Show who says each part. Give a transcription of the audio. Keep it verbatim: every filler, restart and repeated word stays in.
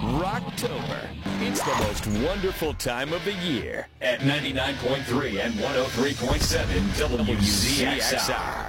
Speaker 1: Rocktober. It's the most wonderful time of the year at ninety-nine point three and one oh three point seven W Z X R.